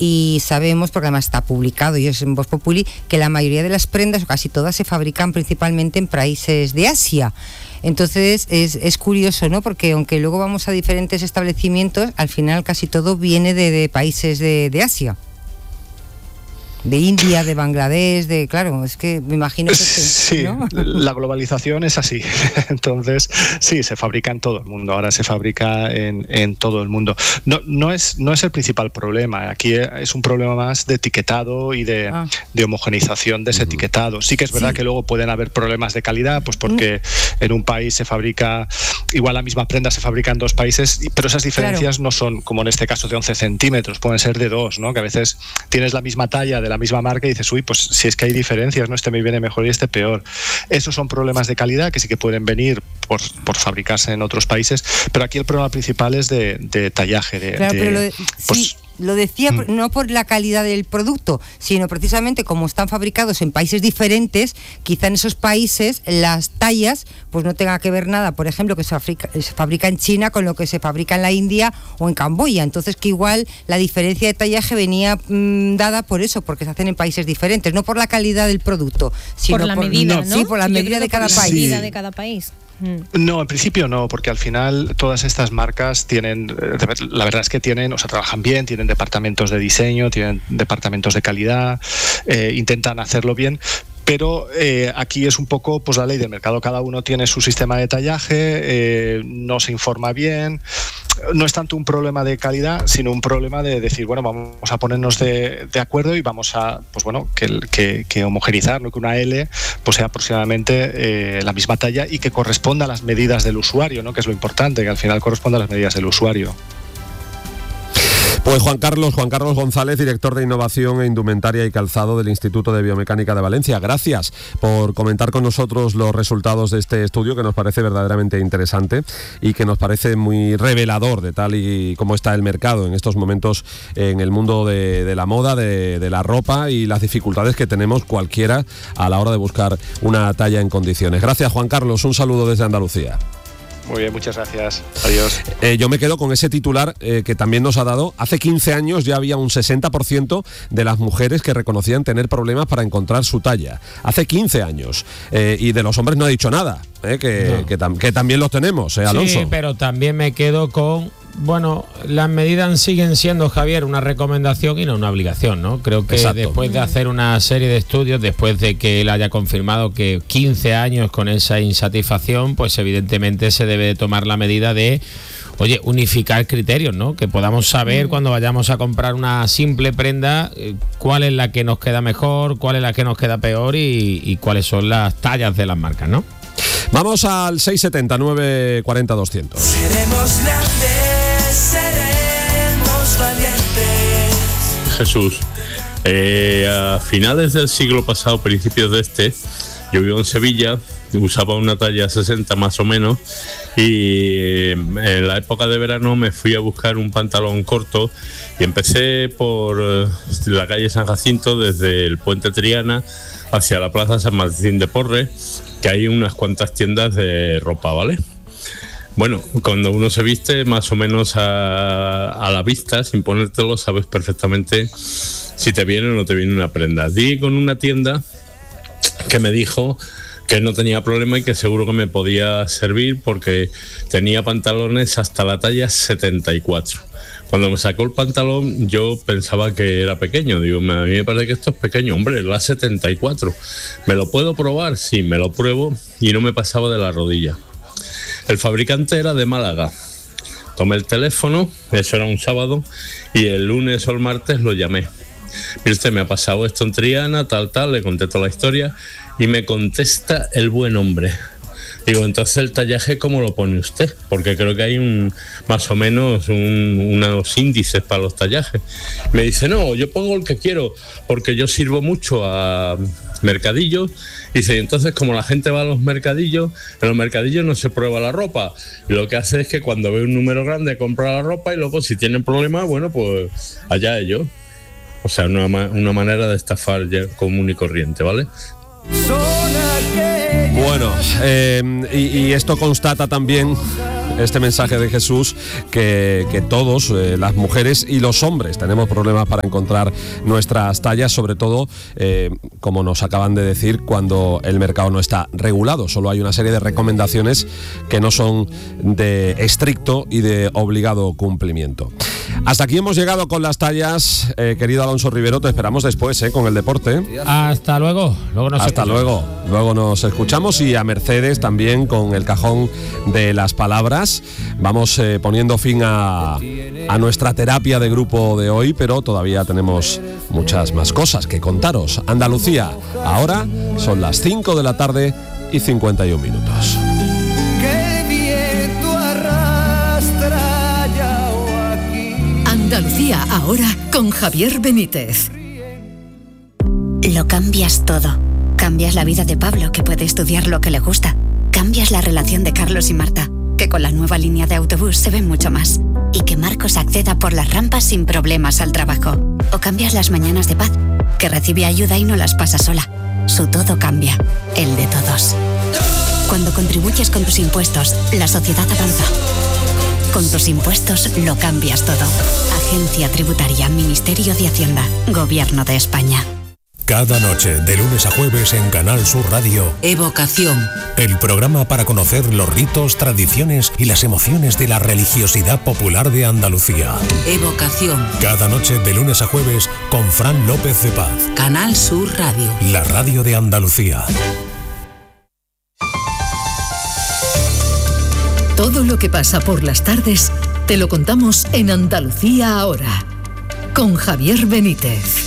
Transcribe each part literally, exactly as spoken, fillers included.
y sabemos, porque además está publicado y es en Voz Populi, que la mayoría de las prendas, o casi todas, se fabrican principalmente en países de Asia. Entonces es, es curioso, ¿no? Porque aunque luego vamos a diferentes establecimientos, al final casi todo viene de, de países de, de Asia. De India, de Bangladesh, de claro, es que me imagino que sí, ¿no? La globalización es así. Entonces, sí, se fabrica en todo el mundo. Ahora se fabrica en, en todo el mundo. No, no es, no es el principal problema. Aquí es un problema más de etiquetado y de, ah. de homogeneización de ese uh-huh. etiquetado. Sí que es verdad sí. que luego pueden haber problemas de calidad, pues porque uh-huh. en un país se fabrica igual la misma prenda se fabrica en dos países, pero esas diferencias claro. no son como en este caso de once centímetros, pueden ser de dos, ¿no? Que a veces tienes la misma talla de la misma marca y dices, uy, pues si es que hay diferencias, ¿no? Este me viene mejor y este peor. Esos son problemas de calidad que sí que pueden venir por, por fabricarse en otros países, pero aquí el problema principal es de, de tallaje. De, claro, de, pero lo de, pues, sí. Lo decía mm. no por la calidad del producto, sino precisamente como están fabricados en países diferentes, quizá en esos países las tallas pues no tenga que ver nada, por ejemplo, que se fabrica, se fabrica en China con lo que se fabrica en la India o en Camboya. Entonces que igual la diferencia de tallaje venía mmm, dada por eso, porque se hacen en países diferentes, no por la calidad del producto, sino por la por, medida, no, ¿no? Sí, por la Yo medida de cada por país. La medida de cada país. No, en principio no, porque al final todas estas marcas tienen, la verdad es que tienen, o sea, trabajan bien, tienen departamentos de diseño, tienen departamentos de calidad, eh, intentan hacerlo bien. Pero eh, aquí es un poco pues la ley del mercado, cada uno tiene su sistema de tallaje, eh, no se informa bien, no es tanto un problema de calidad, sino un problema de decir, bueno, vamos a ponernos de, de acuerdo y vamos a, pues bueno, que, que, que homogeneizar, ¿no? Que una L pues sea aproximadamente eh, la misma talla y que corresponda a las medidas del usuario, ¿no? Que es lo importante, que al final corresponda a las medidas del usuario. Pues Juan Carlos, Juan Carlos González, director de Innovación e Indumentaria y Calzado del Instituto de Biomecánica de Valencia. Gracias por comentar con nosotros los resultados de este estudio, que nos parece verdaderamente interesante y que nos parece muy revelador de tal y como está el mercado en estos momentos en el mundo de, de la moda, de, de la ropa y las dificultades que tenemos cualquiera a la hora de buscar una talla en condiciones. Gracias, Juan Carlos, un saludo desde Andalucía. Muy bien, muchas gracias. Adiós. Eh, yo me quedo con ese titular eh, que también nos ha dado. Hace quince años ya había un sesenta por ciento de las mujeres que reconocían tener problemas para encontrar su talla. Hace quince años. Eh, y de los hombres no ha dicho nada, eh, que, no. que, tam- que también los tenemos, eh, Alonso. Sí, pero también me quedo con... Bueno, las medidas siguen siendo, Javier, una recomendación y no una obligación, ¿no? Creo que Exacto. después de hacer una serie de estudios, después de que él haya confirmado que quince años con esa insatisfacción, pues evidentemente se debe tomar la medida de, oye, unificar criterios, ¿no? Que podamos saber mm. cuando vayamos a comprar una simple prenda eh, cuál es la que nos queda mejor, cuál es la que nos queda peor y, y cuáles son las tallas de las marcas, ¿no? Vamos al seis setenta, nueve cuarenta, doscientos. Seremos grandes, seremos valientes. Jesús, eh, a finales del siglo pasado, principios de este, yo vivo en Sevilla, usaba una talla sesenta más o menos y en la época de verano me fui a buscar un pantalón corto y empecé por la calle San Jacinto, desde el Puente Triana hacia la Plaza San Martín de Porres, que hay unas cuantas tiendas de ropa, ¿vale? Bueno, cuando uno se viste más o menos a, a la vista, sin ponértelo, sabes perfectamente si te viene o no te viene una prenda. Di con una tienda que me dijo que no tenía problema y que seguro que me podía servir porque tenía pantalones hasta la talla setenta y cuatro. Cuando me sacó el pantalón yo pensaba que era pequeño, digo, a mí me parece que esto es pequeño, hombre, la setenta y cuatro. ¿Me lo puedo probar? Sí, me lo pruebo y no me pasaba de la rodilla. El fabricante era de Málaga. Tomé el teléfono, eso era un sábado, y el lunes o el martes lo llamé. Mire usted, me ha pasado esto en Triana, tal, tal, le conté toda la historia y me contesta el buen hombre. Digo, entonces el tallaje, ¿cómo lo pone usted? Porque creo que hay un más o menos un, unos índices para los tallajes. Me dice, no, yo pongo el que quiero, porque yo sirvo mucho a mercadillos. Dice, entonces como la gente va a los mercadillos, en los mercadillos no se prueba la ropa. Y lo que hace es que cuando ve un número grande compra la ropa y luego si tienen problemas, bueno, pues allá ellos. O sea, una, una manera de estafar ya común y corriente, ¿vale? Bueno, eh, y, y esto constata también este mensaje de Jesús que, que todos, eh, las mujeres y los hombres, tenemos problemas para encontrar nuestras tallas, sobre todo, eh, como nos acaban de decir, cuando el mercado no está regulado. Solo hay una serie de recomendaciones que no son de estricto y de obligado cumplimiento. Hasta aquí hemos llegado con las tallas, eh, querido Alonso Rivero, te esperamos después, eh, con el deporte. Hasta luego. luego nos Hasta escuchamos. luego. Luego nos escuchamos y a Mercedes también con el cajón de las palabras. Vamos eh, poniendo fin a, a nuestra terapia de grupo de hoy, pero todavía tenemos muchas más cosas que contaros. Andalucía, ahora son las cinco de la tarde y cincuenta y un minutos. Andalucía ahora con Javier Benítez. Lo cambias todo. Cambias la vida de Pablo, que puede estudiar lo que le gusta. Cambias la relación de Carlos y Marta, que con la nueva línea de autobús se ven mucho más. Y que Marcos acceda por las rampas sin problemas al trabajo. O cambias las mañanas de Paz, que recibe ayuda y no las pasa sola. Su todo cambia, el de todos. Cuando contribuyes con tus impuestos, la sociedad avanza. Con tus impuestos lo cambias todo. Agencia Tributaria, Ministerio de Hacienda, Gobierno de España. Cada noche, de lunes a jueves en Canal Sur Radio, Evocación. el programa para conocer los ritos, tradiciones y las emociones de la religiosidad popular de Andalucía. Evocación. Cada noche, de lunes a jueves, con Fran López de Paz. Canal Sur Radio. La radio de Andalucía. Todo lo que pasa por las tardes, te lo contamos en Andalucía ahora, con Javier Benítez.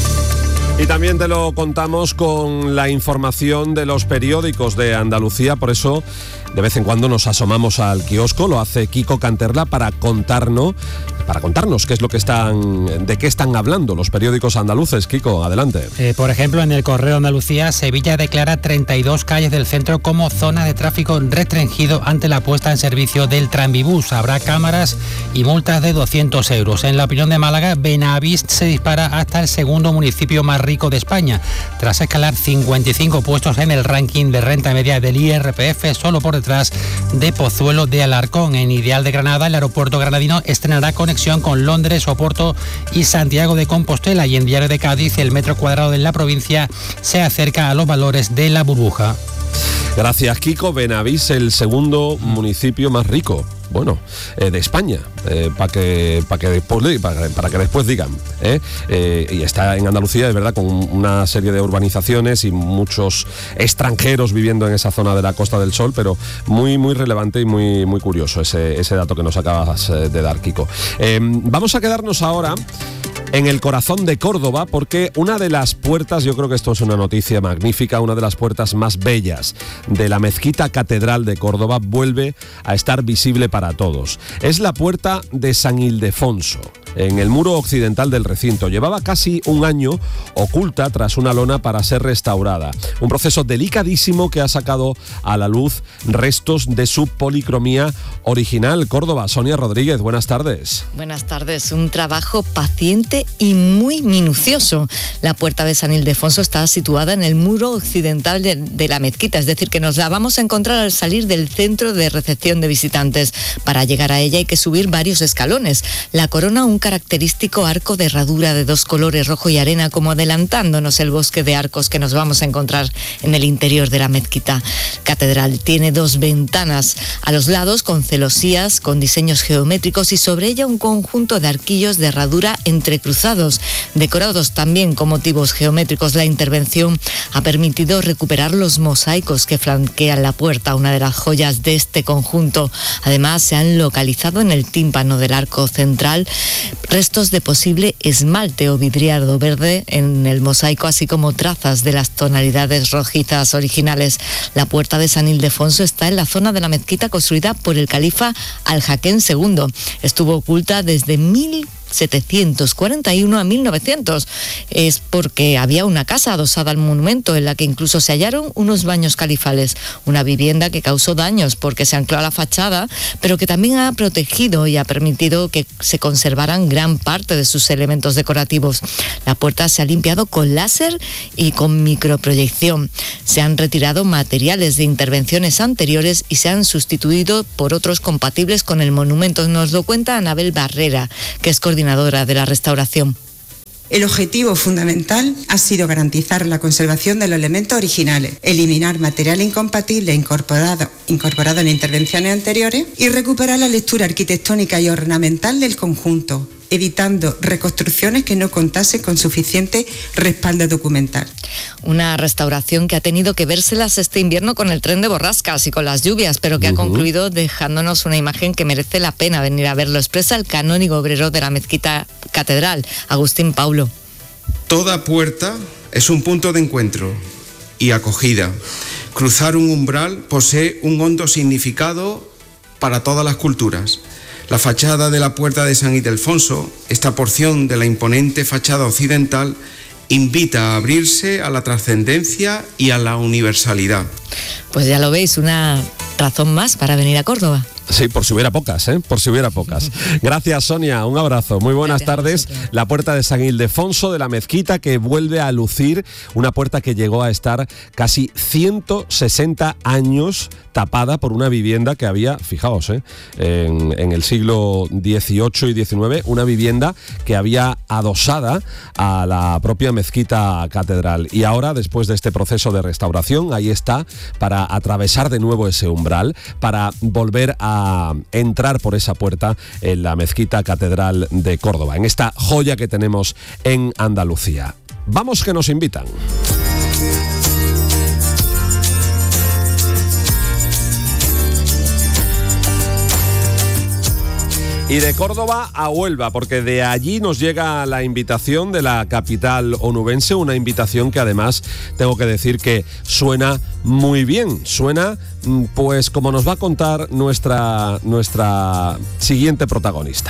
Y también te lo contamos con la información de los periódicos de Andalucía, por eso de vez en cuando nos asomamos al kiosco, lo hace Kiko Canterla para contarnos, para contarnos qué es lo que están, de qué están hablando los periódicos andaluces. Kiko, adelante. Eh, por ejemplo, en el Correo de Andalucía, Sevilla declara treinta y dos calles del centro como zona de tráfico restringido ante la puesta en servicio del tranvibús. Habrá cámaras y multas de doscientos euros. En la opinión de Málaga, Benavís se dispara hasta el segundo municipio más rico de España, tras escalar cincuenta y cinco puestos en el ranking de renta media del I R P F, solo por detrás de Pozuelo de Alarcón. En Ideal de Granada, el aeropuerto granadino estrenará conexión con Londres, Oporto y Santiago de Compostela, y en Diario de Cádiz, el metro cuadrado de la provincia se acerca a los valores de la burbuja. Gracias, Kiko. Benavís, el segundo municipio más rico, bueno, eh, de España, eh, para que para que después para, para que después digan, ¿eh? Eh, y está en Andalucía, es verdad, con una serie de urbanizaciones y muchos extranjeros viviendo en esa zona de la Costa del Sol, pero muy muy relevante y muy muy curioso ese ese dato que nos acabas de dar, Kiko. Eh, vamos a quedarnos ahora en el corazón de Córdoba, porque una de las puertas, yo creo que esto es una noticia magnífica, una de las puertas más bellas de la mezquita catedral de Córdoba vuelve a estar visible para todos. Es la puerta de San Ildefonso, en el muro occidental del recinto. Llevaba casi un año oculta tras una lona para ser restaurada. Un proceso delicadísimo que ha sacado a la luz restos de su policromía original. Córdoba, Sonia Rodríguez, buenas tardes. Buenas tardes, un trabajo paciente y muy minucioso. La puerta de San Ildefonso está situada en el muro occidental de, de la mezquita, es decir, que nos la vamos a encontrar al salir del centro de recepción de visitantes. Para llegar a ella hay que subir varios escalones. La corona un característico arco de herradura de dos colores, rojo y arena, como adelantándonos el bosque de arcos que nos vamos a encontrar en el interior de la mezquita catedral. Tiene dos ventanas a los lados con celosías, con diseños geométricos, y sobre ella un conjunto de arquillos de herradura entrecruzados, decorados también con motivos geométricos. La intervención ha permitido recuperar los mosaicos que flanquean la puerta, una de las joyas de este conjunto. Además, se han localizado en el tímpano del arco central restos de posible esmalte o vidriado verde en el mosaico, así como trazas de las tonalidades rojizas originales. La puerta de San Ildefonso está en la zona de la mezquita construida por el califa Al-Hakem segundo. Estuvo oculta desde mil setecientos cuarenta y uno a mil novecientos. Es porque había una casa adosada al monumento en la que incluso se hallaron unos baños califales, una vivienda que causó daños porque se ancló a la fachada, pero que también ha protegido y ha permitido que se conservaran gran parte de sus elementos decorativos. La puerta se ha limpiado con láser y con microproyección. Se han retirado materiales de intervenciones anteriores y se han sustituido por otros compatibles con el monumento. Nos lo cuenta Anabel Barrera, que es coordinadora de la restauración. El objetivo fundamental ha sido garantizar la conservación de los elementos originales, eliminar material incompatible incorporado, incorporado en intervenciones anteriores y recuperar la lectura arquitectónica y ornamental del conjunto, evitando reconstrucciones que no contasen con suficiente respaldo documental. Una restauración que ha tenido que vérselas este invierno con el tren de borrascas y con las lluvias, pero que uh-huh. ha concluido dejándonos una imagen que merece la pena venir a ver. Lo expresa el canónigo obrero de la mezquita catedral, Agustín Paulo. Toda puerta es un punto de encuentro y acogida. Cruzar un umbral posee un hondo significado para todas las culturas. La fachada de la puerta de San Ildefonso, esta porción de la imponente fachada occidental, invita a abrirse a la trascendencia y a la universalidad. Pues ya lo veis, una razón más para venir a Córdoba. Sí, por si hubiera pocas, ¿eh? Por si hubiera pocas. Gracias, Sonia. Un abrazo. Muy buenas tardes. La puerta de San Ildefonso de la Mezquita, que vuelve a lucir, una puerta que llegó a estar casi ciento sesenta años tapada por una vivienda que había, fijaos, ¿eh? en, en el siglo dieciocho y diecinueve, una vivienda que había adosada a la propia mezquita catedral. Y ahora, después de este proceso de restauración, ahí está para atravesar de nuevo ese umbral, para volver a a entrar por esa puerta en la mezquita catedral de Córdoba, en esta joya que tenemos en Andalucía. Vamos, que nos invitan. Y de Córdoba a Huelva, porque de allí nos llega la invitación de la capital onubense, una invitación que además tengo que decir que suena muy bien, suena pues como nos va a contar nuestra, nuestra siguiente protagonista.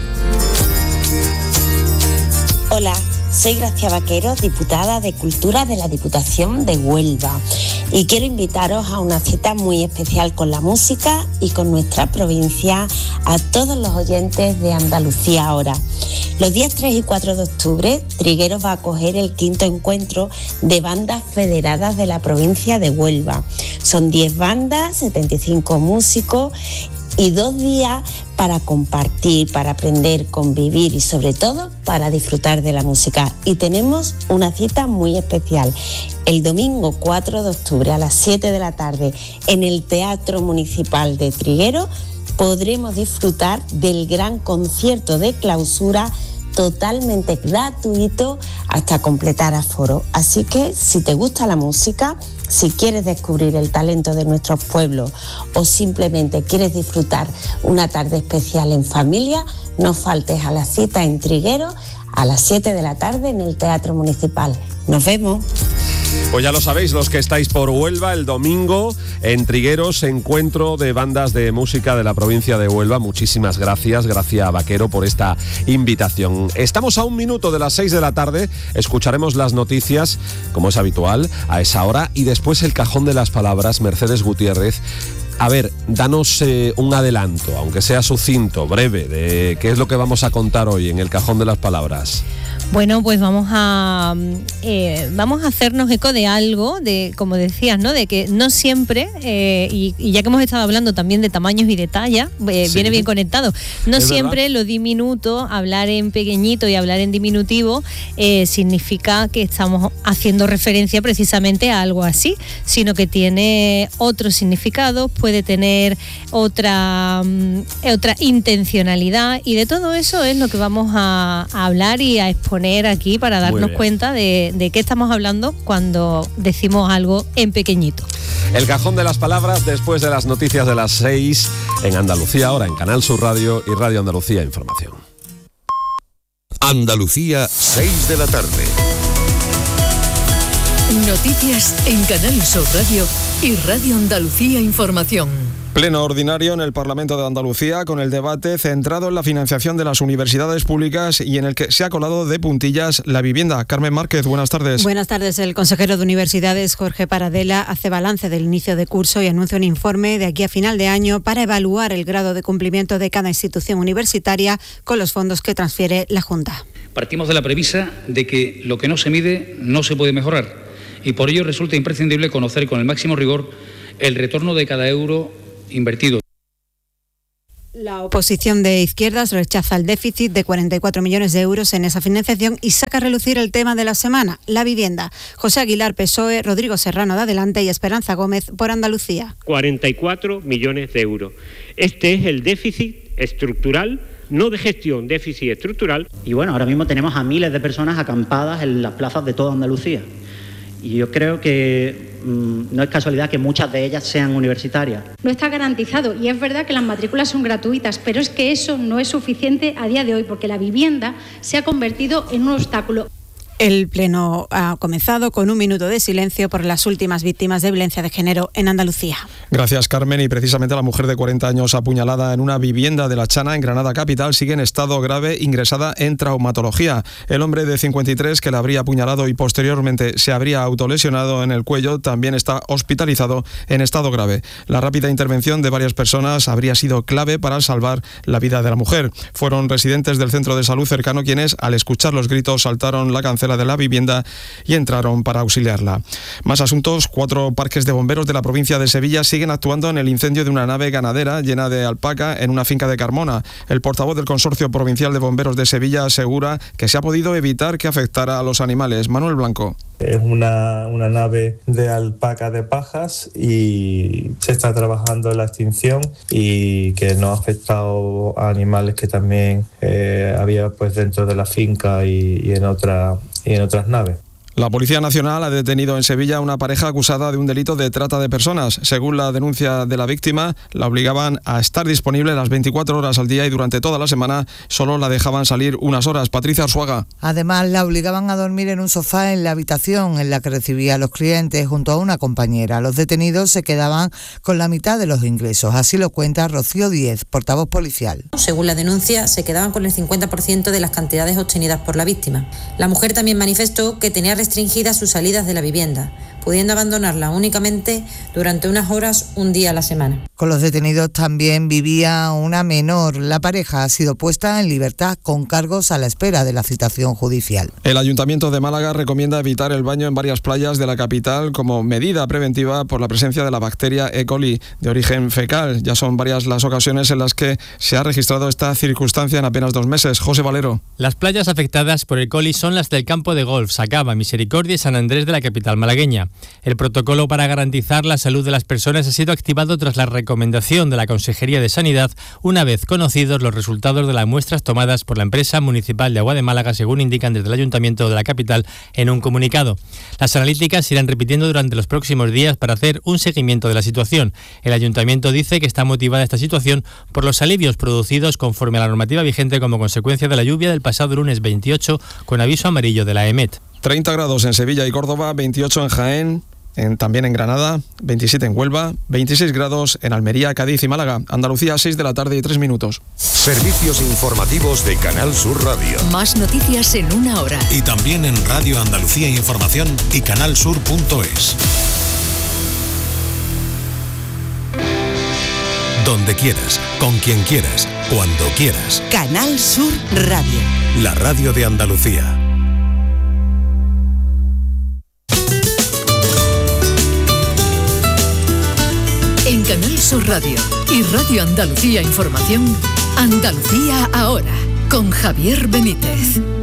Hola, soy Gracia Vaquero, diputada de Cultura de la Diputación de Huelva, y quiero invitaros a una cita muy especial con la música y con nuestra provincia, a todos los oyentes de Andalucía Ahora. Los días tres y cuatro de octubre, Trigueros va a acoger el quinto encuentro de bandas federadas de la provincia de Huelva. Son diez bandas, setenta y cinco músicos y dos días para compartir, para aprender, convivir y sobre todo para disfrutar de la música. Y tenemos una cita muy especial. El domingo cuatro de octubre a las siete de la tarde en el Teatro Municipal de Trigueros podremos disfrutar del gran concierto de clausura totalmente gratuito hasta completar aforo. Así que si te gusta la música, si quieres descubrir el talento de nuestros pueblos o simplemente quieres disfrutar una tarde especial en familia, no faltes a la cita en Trigueros a las siete de la tarde en el Teatro Municipal. Nos vemos. Pues ya lo sabéis, los que estáis por Huelva, el domingo en Trigueros, encuentro de bandas de música de la provincia de Huelva. Muchísimas gracias, Gracia Vaquero, por esta invitación. Estamos a un minuto de las seis de la tarde, escucharemos las noticias, como es habitual, a esa hora, y después el cajón de las palabras. Mercedes Gutiérrez, a ver, danos eh, un adelanto, aunque sea sucinto, breve, de qué es lo que vamos a contar hoy en el cajón de las palabras. Bueno, pues vamos a eh, vamos a hacernos eco de algo, de como decías, ¿no? De que no siempre, eh, y, y ya que hemos estado hablando también de tamaños y de talla, eh, sí. viene bien conectado. No es siempre verdad. Lo diminuto, hablar en pequeñito y hablar en diminutivo, eh, significa que estamos haciendo referencia precisamente a algo así, sino que tiene otro significado, puede tener otra, um, otra intencionalidad, y de todo eso es lo que vamos a, a hablar y a exponer aquí para darnos cuenta de, de qué estamos hablando cuando decimos algo en pequeñito. El cajón de las palabras después de las noticias de las seis en Andalucía Ahora, en Canal Sur Radio y Radio Andalucía Información. Andalucía, seis de la tarde. Noticias en Canal Sur Radio y Radio Andalucía Información. Pleno ordinario en el Parlamento de Andalucía con el debate centrado en la financiación de las universidades públicas y en el que se ha colado de puntillas la vivienda. Carmen Márquez, buenas tardes. Buenas tardes. El consejero de Universidades, Jorge Paradela, hace balance del inicio de curso y anuncia un informe de aquí a final de año para evaluar el grado de cumplimiento de cada institución universitaria con los fondos que transfiere la Junta. Partimos de la premisa de que lo que no se mide no se puede mejorar y por ello resulta imprescindible conocer con el máximo rigor el retorno de cada euro invertido. La oposición de izquierdas rechaza el déficit de cuarenta y cuatro millones de euros en esa financiación y saca a relucir el tema de la semana, la vivienda. José Aguilar, P S O E, Rodrigo Serrano de Adelante y Esperanza Gómez por Andalucía. cuarenta y cuatro millones de euros. Este es el déficit estructural, no de gestión, déficit estructural. Y bueno, ahora mismo tenemos a miles de personas acampadas en las plazas de toda Andalucía. Y yo creo que mmm, no es casualidad que muchas de ellas sean universitarias. No está garantizado y es verdad que las matrículas son gratuitas, pero es que eso no es suficiente a día de hoy porque la vivienda se ha convertido en un obstáculo. El Pleno ha comenzado con un minuto de silencio por las últimas víctimas de violencia de género en Andalucía. Gracias, Carmen. Y precisamente la mujer de cuarenta años apuñalada en una vivienda de La Chana, en Granada capital, sigue en estado grave, ingresada en traumatología. El hombre de cincuenta y tres que la habría apuñalado y posteriormente se habría autolesionado en el cuello también está hospitalizado en estado grave. La rápida intervención de varias personas habría sido clave para salvar la vida de la mujer. Fueron residentes del centro de salud cercano quienes, al escuchar los gritos, saltaron la cancela de la vivienda y entraron para auxiliarla. Más asuntos. Cuatro parques de bomberos de la provincia de Sevilla siguen actuando en el incendio de una nave ganadera llena de alpaca en una finca de Carmona. El portavoz del Consorcio Provincial de Bomberos de Sevilla asegura que se ha podido evitar que afectara a los animales. Manuel Blanco. Es una, una nave de alpaca de pajas y se está trabajando en la extinción y que no ha afectado a animales que también eh, había pues dentro de la finca y, y en otra y en otras naves. La Policía Nacional ha detenido en Sevilla a una pareja acusada de un delito de trata de personas. Según la denuncia de la víctima, la obligaban a estar disponible las veinticuatro horas al día y durante toda la semana solo la dejaban salir unas horas. Patricia Arzuaga. Además, la obligaban a dormir en un sofá en la habitación en la que recibía a los clientes junto a una compañera. Los detenidos se quedaban con la mitad de los ingresos. Así lo cuenta Rocío Díez, portavoz policial. Según la denuncia, se quedaban con el cincuenta por ciento de las cantidades obtenidas por la víctima. La mujer también manifestó que tenía restringidas sus salidas de la vivienda, pudiendo abandonarla únicamente durante unas horas un día a la semana. Con los detenidos también vivía una menor. La pareja ha sido puesta en libertad con cargos a la espera de la citación judicial. El Ayuntamiento de Málaga recomienda evitar el baño en varias playas de la capital como medida preventiva por la presencia de la bacteria E. coli de origen fecal. Ya son varias las ocasiones en las que se ha registrado esta circunstancia en apenas dos meses. José Valero. Las playas afectadas por E. coli son las del campo de golf Sacaba, Misericordia y San Andrés de la capital malagueña. El protocolo para garantizar la salud de las personas ha sido activado tras la recomendación de la Consejería de Sanidad, una vez conocidos los resultados de las muestras tomadas por la empresa municipal de Agua de Málaga, según indican desde el Ayuntamiento de la capital en un comunicado. Las analíticas se irán repitiendo durante los próximos días para hacer un seguimiento de la situación. El Ayuntamiento dice que está motivada esta situación por los alivios producidos conforme a la normativa vigente como consecuencia de la lluvia del pasado lunes veintiocho, con aviso amarillo de la E M E T. treinta grados en Sevilla y Córdoba, veintiocho en Jaén, en, también en Granada, veintisiete en Huelva, veintiséis grados en Almería, Cádiz y Málaga. Andalucía, seis de la tarde y tres minutos. Servicios informativos de Canal Sur Radio. Más noticias en una hora. Y también en Radio Andalucía Información y canalsur punto es. Donde quieras, con quien quieras, cuando quieras. Canal Sur Radio. La radio de Andalucía. En Canal Sur Radio y Radio Andalucía Información, Andalucía ahora, con Javier Benítez.